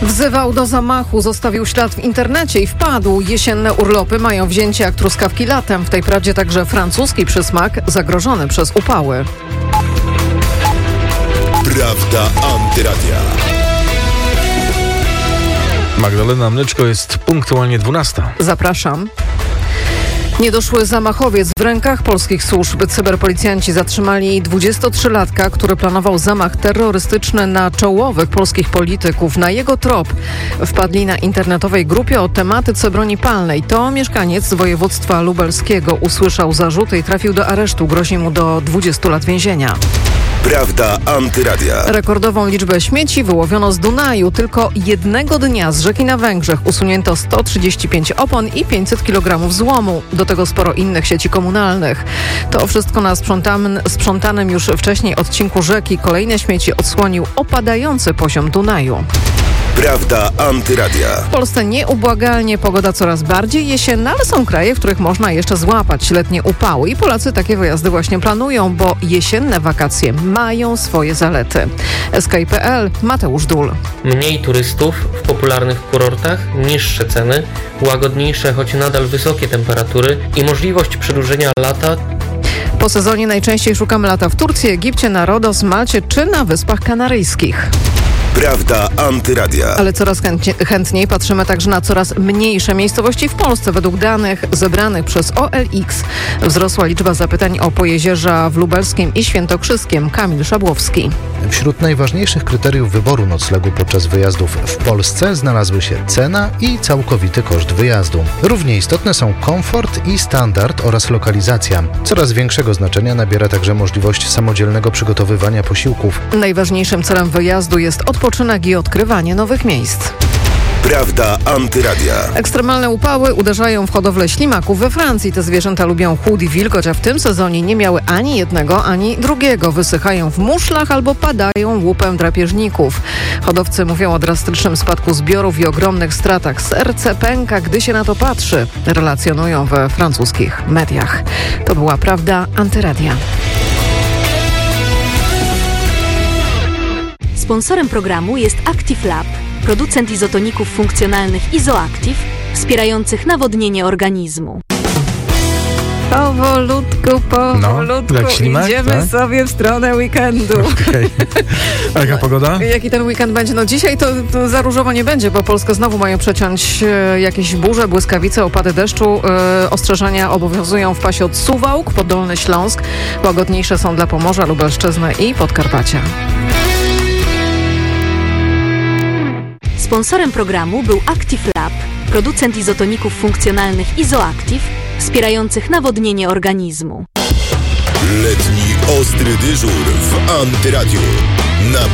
Wzywał do zamachu, zostawił ślad w internecie i wpadł. Jesienne urlopy mają wzięcie jak truskawki latem. W tej prawdzie także francuski przysmak zagrożony przez upały. Prawda Antyradia. Magdalena Mleczko, jest punktualnie 12. Zapraszam. Niedoszły zamachowiec w rękach polskich służb. Cyberpolicjanci zatrzymali 23-latka, który planował zamach terrorystyczny na czołowych polskich polityków. Na jego trop wpadli na internetowej grupie o tematyce broni palnej. To mieszkaniec z województwa lubelskiego. Usłyszał zarzuty i trafił do aresztu. Grozi mu do 20 lat więzienia. Prawda Antyradia. Rekordową liczbę śmieci wyłowiono z Dunaju. Tylko jednego dnia z rzeki na Węgrzech usunięto 135 opon i 500 kg złomu. Do tego sporo innych sieci komunalnych. To wszystko na sprzątanym już wcześniej odcinku rzeki. Kolejne śmieci odsłonił opadający poziom Dunaju. Prawda Antyradia. W Polsce nieubłagalnie pogoda coraz bardziej jesienna, ale są kraje, w których można jeszcze złapać letnie upały. I Polacy takie wyjazdy właśnie planują, bo jesienne wakacje mają swoje zalety. SK.pl, Mateusz Dul. Mniej turystów w popularnych kurortach, niższe ceny, łagodniejsze, choć nadal wysokie temperatury i możliwość przedłużenia lata. Po sezonie najczęściej szukamy lata w Turcji, Egipcie, na Rodos, Malcie czy na Wyspach Kanaryjskich. Prawda Antyradia. Ale coraz chętniej patrzymy także na coraz mniejsze miejscowości w Polsce. Według danych zebranych przez OLX wzrosła liczba zapytań o Pojezierza w Lubelskim i Świętokrzyskiem. Kamil Szabłowski. Wśród najważniejszych kryteriów wyboru noclegu podczas wyjazdów w Polsce znalazły się cena i całkowity koszt wyjazdu. Równie istotne są komfort i standard oraz lokalizacja. Coraz większego znaczenia nabiera także możliwość samodzielnego przygotowywania posiłków. Najważniejszym celem wyjazdu jest odpoczynek i odkrywanie nowych miejsc. Prawda Antyradia. Ekstremalne upały uderzają w hodowlę ślimaków we Francji. Te zwierzęta lubią chłód i wilgoć, a w tym sezonie nie miały ani jednego, ani drugiego. Wysychają w muszlach albo padają łupem drapieżników. Hodowcy mówią o drastycznym spadku zbiorów i ogromnych stratach. Serce pęka, gdy się na to patrzy, relacjonują we francuskich mediach. To była Prawda Antyradia. Sponsorem programu jest Active-Lab, producent izotoników funkcjonalnych Izoactive, wspierających nawodnienie organizmu. Powolutku, jak ślimak, idziemy tak? sobie w stronę weekendu. Okay. A jaka pogoda? Jaki ten weekend będzie? No dzisiaj to za różowo nie będzie, bo Polskę znowu mają przeciąć jakieś burze, błyskawice, opady deszczu. Ostrzeżenia obowiązują w pasie od Suwałk po Dolny Śląsk. Łagodniejsze są dla Pomorza, Lubelszczyzny i Podkarpacia. Sponsorem programu był Active-Lab, producent izotoników funkcjonalnych Izoactive, wspierających nawodnienie organizmu. Letni ostry dyżur w Antyradiu. Na